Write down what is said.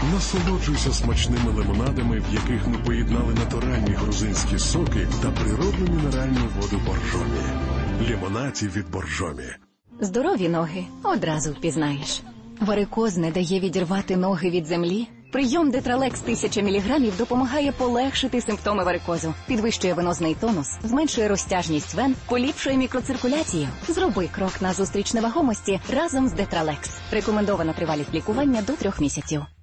Насолоджуйся смачними лимонадами, в яких ми поєднали натуральні грузинські соки та природну мінеральну воду Боржомі. Лимонаді від Боржомі. Здорові ноги одразу впізнаєш. Варикоз не дає відірвати ноги від землі? Прийом Детралекс 1000 мг допомагає полегшити симптоми варикозу, підвищує венозний тонус, зменшує розтяжність вен, поліпшує мікроциркуляцію. Зроби крок назустріч невагомості разом з Детралекс. Рекомендована тривалість лікування до 3 місяців.